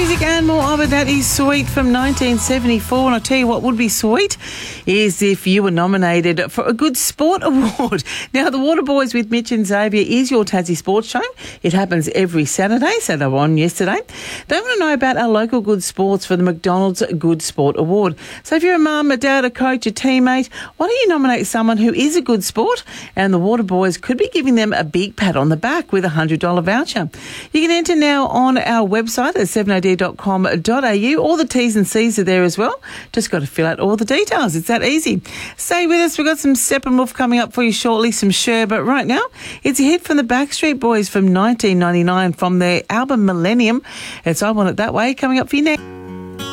music and more of it. That is Sweet from 1974. And I'll tell you what would be sweet is if you were nominated for a Good Sport Award. Now, the Waterboys with Mitch and Xavier is your Tassie Sports Show. It happens every Saturday, so they were on yesterday. They want to know about our local good sports for the McDonald's Good Sport Award. So if you're a mum, a dad, a coach, a teammate, why don't you nominate someone who is a good sport? And the Waterboys could be giving them a big pat on the back with a $100 voucher. You can enter now on our website at 7od.com.au. All the T's and C's are there as well. Just got to fill out all the details. It's that easy. Stay with us. We've got some Steppenwolf coming up for you shortly, some Cher. But right now, it's a hit from the Backstreet Boys from 1999 from their album Millennium. It's I Want It That Way coming up for you next.